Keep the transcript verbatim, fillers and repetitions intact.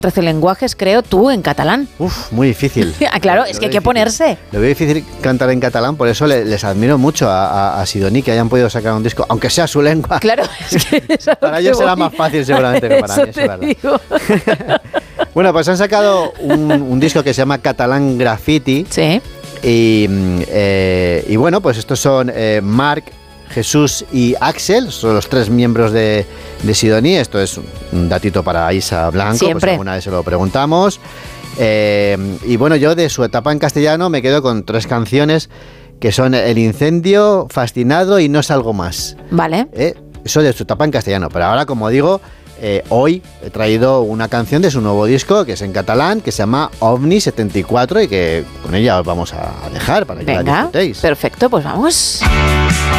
trece lenguajes, creo, tú en catalán. Uf, muy difícil. Ah, claro, es que hay que ponerse. Lo veo difícil cantar en catalán, por eso le, les admiro mucho a, a, a Sidoní que hayan podido sacar un disco, aunque sea su lengua. Claro, es que es para ellos será más fácil seguramente que para eso mí, eso es verdad. digo. Bueno, pues han sacado un, un disco que se llama Catalán Graffiti. Sí. Y, eh, y bueno, pues estos son eh, Marc, Jesús y Axel, son los tres miembros de, de Sidoní. Esto es un datito para Isa Blanco, Siempre. pues alguna vez se lo preguntamos. Eh, y bueno, yo de su etapa en castellano me quedo con tres canciones que son El Incendio, Fascinado y No Salgo Más. Vale. Eh, eso de su etapa en castellano, pero ahora, como digo, eh, hoy he traído una canción de su nuevo disco que es en catalán, que se llama OVNI setenta y cuatro y que con ella os vamos a dejar para que la Venga, disfrutéis. perfecto, pues vamos.